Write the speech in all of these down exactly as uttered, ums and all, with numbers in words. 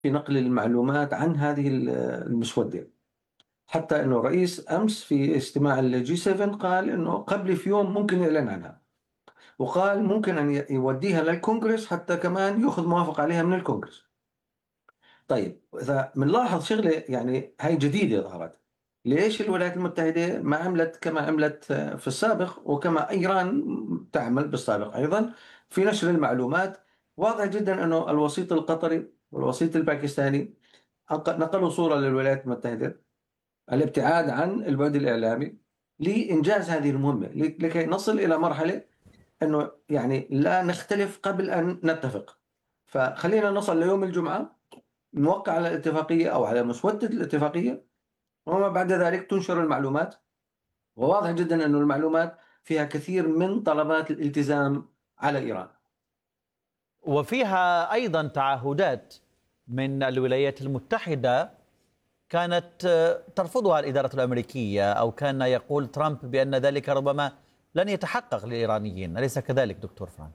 في نقل المعلومات عن هذه المسودة. حتى أنه الرئيس أمس في اجتماع الجي سبعة قال أنه قبل في يوم ممكن يعلن عنها، وقال ممكن أن يوديها للكونغرس حتى كمان يأخذ موافقة عليها من الكونغرس. طيب إذا بنلاحظ شغلة يعني هاي جديدة ظهرت، ليش الولايات المتحدة ما عملت كما عملت في السابق وكما إيران تعمل بالسابق أيضا في نشر المعلومات؟ واضح جدا أنه الوسيط القطري والوسيط الباكستاني نقلوا صورة للولايات المتحدة، الابتعاد عن البعد الإعلامي لإنجاز هذه المهمة، لكي نصل إلى مرحلة أنه يعني لا نختلف قبل أن نتفق. فخلينا نصل ليوم الجمعة، نوقع على الاتفاقية أو على مسودة الاتفاقية، وما بعد ذلك تنشر المعلومات. وواضح جدا أن المعلومات فيها كثير من طلبات الالتزام على إيران، وفيها أيضا تعهدات من الولايات المتحدة كانت ترفضها الإدارة الأمريكية، أو كان يقول ترامب بأن ذلك ربما لن يتحقق للإيرانيين، أليس كذلك دكتور فرانك؟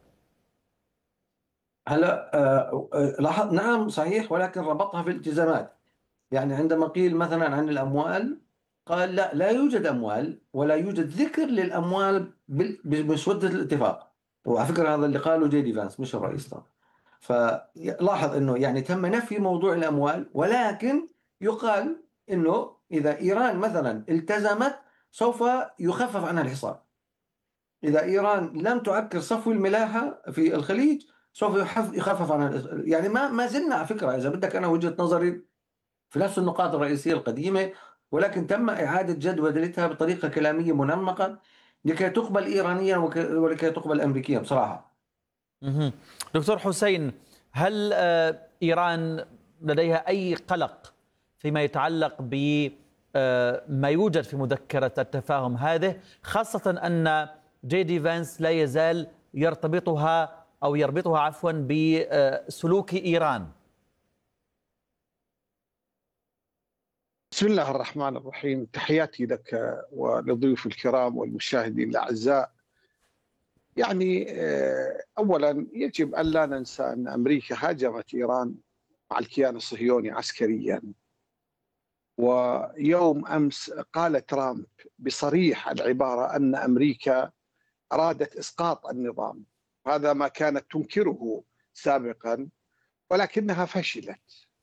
هلا آه، آه، لاحظ نعم صحيح، ولكن ربطها في الالتزامات. يعني عندما قيل مثلا عن الأموال، قال لا لا يوجد أموال ولا يوجد ذكر للأموال بال- بمسودة الاتفاق. وعلى فكرة هذا اللي قاله جي دي فانس مش الرئيس طبعا. فلاحظ أنه يعني تم نفي موضوع الأموال، ولكن يقال أنه إذا إيران مثلا التزمت سوف يخفف عنها الحصار. إذا إيران لم تعكر صفو الملاحة في الخليج سوف يحف- يخفف عنها. يعني ما ما زلنا على فكرة، إذا بدك أنا وجهة نظري في نفس النقاط الرئيسية القديمة، ولكن تم إعادة جدولتها بطريقة كلامية منمقة لكي تقبل إيرانيا وك- ولكي تقبل أمريكيا بصراحة. مهم. دكتور حسين، هل آه، إيران لديها أي قلق فيما يتعلق بما يوجد في مذكرة التفاهم هذه، خاصة أن جي دي فانس لا يزال يرتبطها أو يربطها عفوا بسلوك إيران؟ بسم الله الرحمن الرحيم، تحياتي لك ولضيوف الكرام والمشاهدين الأعزاء. يعني أولا يجب أن لا ننسى أن أمريكا هاجمت إيران مع الكيان الصهيوني عسكريا، ويوم أمس قال ترامب بصريح العبارة أن أمريكا أرادت إسقاط النظام. هذا ما كانت تنكره سابقا ولكنها فشلت.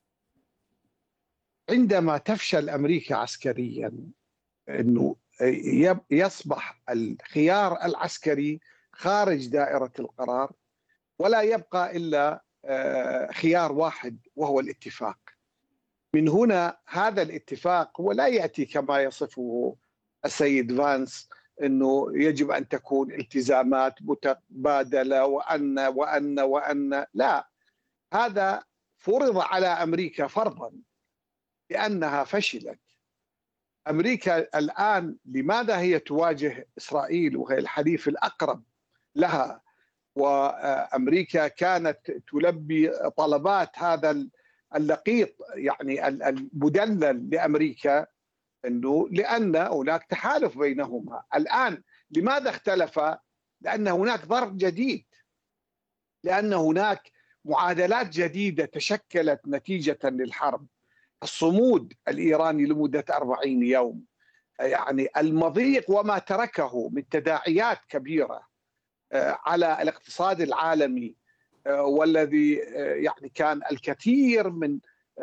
عندما تفشل أمريكا عسكريا أنه يصبح الخيار العسكري خارج دائرة القرار، ولا يبقى إلا خيار واحد وهو الاتفاق. من هنا هذا الاتفاق ولا يأتي كما يصفه السيد فانس أنه يجب أن تكون التزامات متبادلة وأن وأن وأن لا، هذا فرض على أمريكا فرضا لأنها فشلت. أمريكا الآن لماذا هي تواجه إسرائيل وهي الحليف الأقرب لها؟ وأمريكا كانت تلبي طلبات هذا اللقيط يعني المدلل لأمريكا، أنه لأن هناك تحالف بينهما. الآن لماذا اختلف؟ لأن هناك ظرف جديد، لأن هناك معادلات جديدة تشكلت نتيجة للحرب. الصمود الإيراني لمدة أربعين يوم، يعني المضيق وما تركه من تداعيات كبيرة على الاقتصاد العالمي، والذي يعني كان الكثير من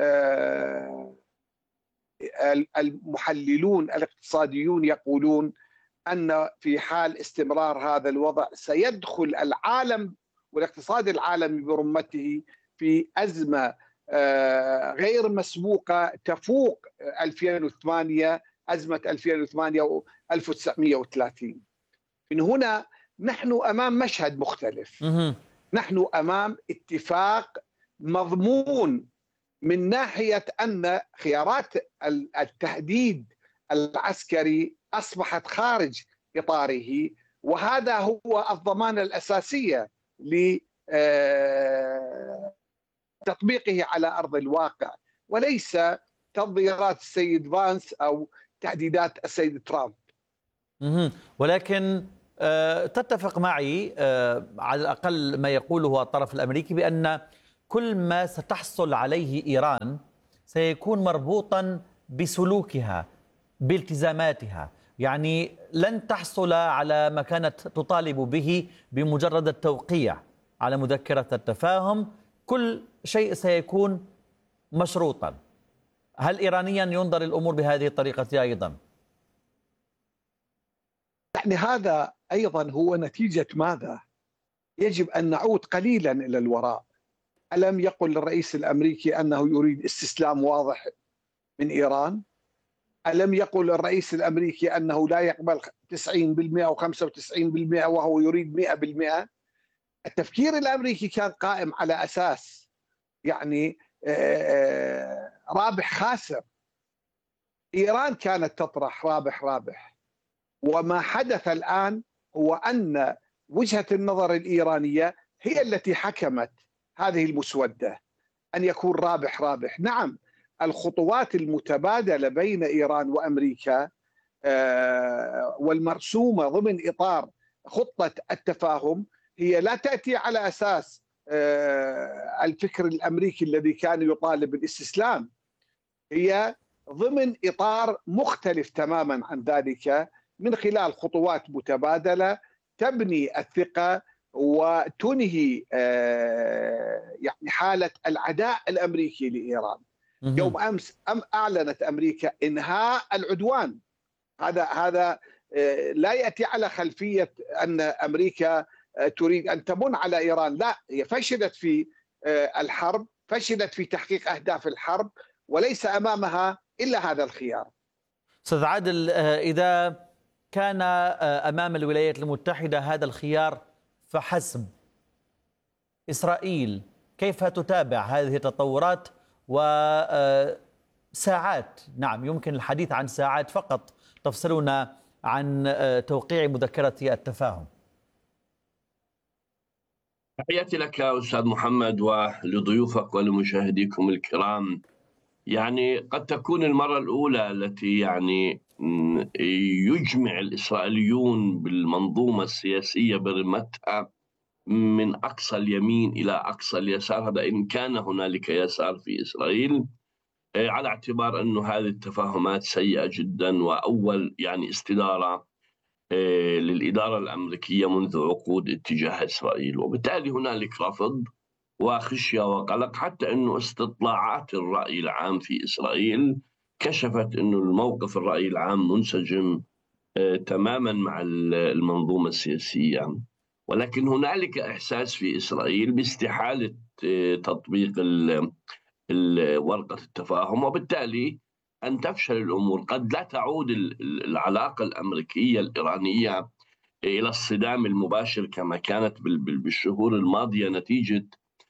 المحللون الاقتصاديون يقولون أن في حال استمرار هذا الوضع سيدخل العالم والاقتصاد العالمي برمته في أزمة غير مسبوقة تفوق ألفين وثمانية، أزمة ألفين وثمانية و ألف وتسعمئة وثلاثين. من هنا نحن أمام مشهد مختلف. نحن أمام اتفاق مضمون من ناحية أن خيارات التهديد العسكري أصبحت خارج إطاره، وهذا هو الضمانة الأساسية لتطبيقه على أرض الواقع، وليس تنظيرات السيد فانس أو تهديدات السيد ترامب. ولكن تتفق معي على الأقل ما يقوله الطرف الأمريكي بأن كل ما ستحصل عليه إيران سيكون مربوطا بسلوكها، بالتزاماتها، يعني لن تحصل على ما كانت تطالب به بمجرد التوقيع على مذكرة التفاهم، كل شيء سيكون مشروطا. هل إيرانيا ينظر الأمور بهذه الطريقة أيضا؟ يعني هذا أيضا هو نتيجة ماذا؟ يجب أن نعود قليلا إلى الوراء. ألم يقل الرئيس الأمريكي أنه يريد استسلام واضح من إيران؟ ألم يقل الرئيس الأمريكي أنه لا يقبل تسعين بالمئة أو خمسة وتسعين بالمئة وهو يريد مئة بالمئة؟ التفكير الأمريكي كان قائم على أساس يعني رابح خاسر. إيران كانت تطرح رابح رابح، وما حدث الآن هو أن وجهة النظر الإيرانية هي التي حكمت هذه المسودة أن يكون رابح رابح. نعم، الخطوات المتبادلة بين إيران وأمريكا والمرسومة ضمن إطار خطة التفاهم هي لا تأتي على أساس الفكر الأمريكي الذي كان يطالب بالاستسلام، هي ضمن إطار مختلف تماما عن ذلك، من خلال خطوات متبادلة تبني الثقة وتنهي يعني حالة العداء الأمريكي لإيران. يوم أمس أم أعلنت أمريكا إنهاء العدوان. هذا هذا لا يأتي على خلفية أن أمريكا تريد أن تمن على إيران، لا، هي فشلت في الحرب، فشلت في تحقيق أهداف الحرب، وليس أمامها إلا هذا الخيار. أستاذ عادل، إذا كان أمام الولايات المتحدة هذا الخيار فحسب، إسرائيل كيف تتابع هذه التطورات؟ وساعات، نعم يمكن الحديث عن ساعات فقط تفصلنا عن توقيع مذكرة التفاهم. تحياتي لك أستاذ محمد ولضيوفك ولمشاهديكم الكرام. يعني قد تكون المرة الأولى التي يعني يجمع الإسرائيليون بالمنظومة السياسية برمتها من أقصى اليمين إلى أقصى اليسار، هذا إن كان هنالك يسار في إسرائيل، على اعتبار أن هذه التفاهمات سيئة جدا، وأول يعني استدارة للإدارة الأمريكية منذ عقود اتجاه إسرائيل، وبالتالي هنالك رفض وخشية وقلق، حتى أنه استطلاعات الرأي العام في إسرائيل كشفت أنه الموقف الرأي العام منسجم تماما مع المنظومة السياسية. ولكن هنالك إحساس في إسرائيل باستحالة تطبيق ورقة التفاهم، وبالتالي أن تفشل الأمور. قد لا تعود العلاقة الأمريكية الإيرانية إلى الصدام المباشر كما كانت بالشهور الماضية، نتيجة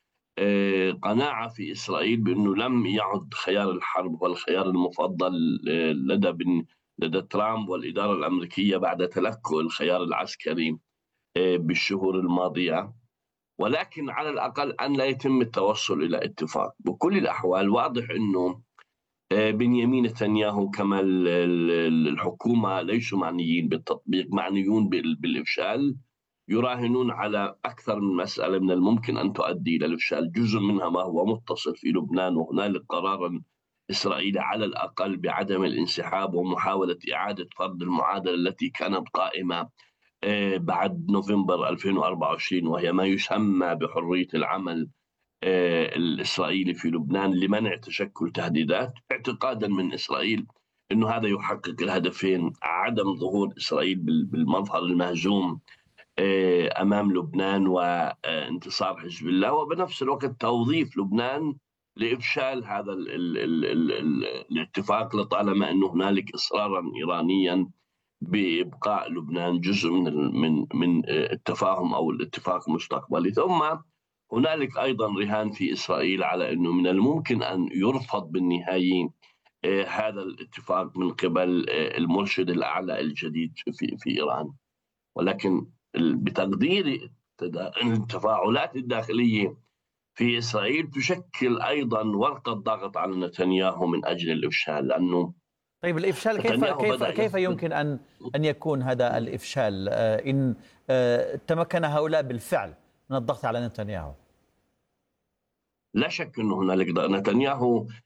قناعة في إسرائيل بأنه لم يعد خيار الحرب والخيار المفضل لدى لدى ترامب والإدارة الأمريكية بعد تلكؤ الخيار العسكري بالشهور الماضية. ولكن على الأقل أن لا يتم التوصل إلى اتفاق. بكل الأحوال واضح أنه بنيامين نتنياهو كما الحكومة ليسوا معنيين بالتطبيق، معنيون بالإفشال، يراهنون على أكثر من مسألة من الممكن أن تؤدي إلى الإفشال، جزء منها ما هو متصل في لبنان، وهنالك قرارا إسرائيلي على الأقل بعدم الانسحاب ومحاولة إعادة فرض المعادلة التي كانت قائمة بعد نوفمبر ألفين وأربعة وعشرين، وهي ما يسمى بحرية العمل الإسرائيلي في لبنان لمنع تشكل تهديدات، اعتقادا من إسرائيل أنه هذا يحقق الهدفين: عدم ظهور إسرائيل بالمظهر المهزوم أمام لبنان وانتصار حزب الله، وبنفس الوقت توظيف لبنان لإفشال هذا ال ال ال ال ال الاتفاق، لطالما أنه هنالك إصرارا إيرانيا بإبقاء لبنان جزء من من من التفاهم أو الاتفاق المستقبلي. ثم هنالك أيضا رهان في إسرائيل على أنه من الممكن أن يرفض بالنهاية هذا الاتفاق من قبل المرشد الأعلى الجديد في في إيران. ولكن بتقدير التفاعلات الداخلية في إسرائيل تشكل أيضا ورقة ضغط على نتنياهو من أجل الإفشال. لأنه طيب الإفشال كيف كيف كيف يمكن أن أن يكون هذا الإفشال إن تمكن هؤلاء بالفعل من الضغط على نتنياهو؟ لا شك أنه هنالك ضغط. نتنياهو